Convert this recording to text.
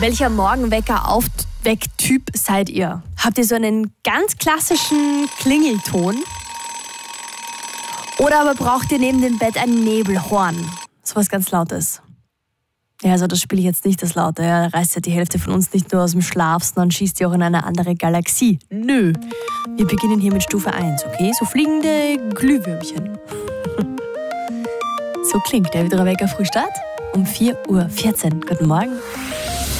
Welcher Morgenwecker-Aufwecktyp seid ihr? Habt ihr so einen ganz klassischen Klingelton? Oder aber braucht ihr neben dem Bett ein Nebelhorn? So was ganz Lautes. Ja, also das spiele ich jetzt nicht das Laute. Ja. Da reißt ja die Hälfte von uns nicht nur aus dem Schlaf, sondern schießt ja auch in eine andere Galaxie. Nö. Wir beginnen hier mit Stufe 1, okay? So fliegende Glühwürmchen. So klingt der Wiener Wecker Frühstart um 4:14 Uhr. Guten Morgen.